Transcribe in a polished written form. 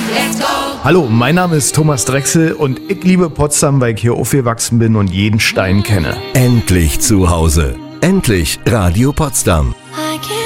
let's go. Hallo, mein Name ist Thomas Drechsel und ich liebe Potsdam, weil ich hier aufgewachsen bin und jeden Stein kenne. Endlich zu Hause. Endlich Radio Potsdam.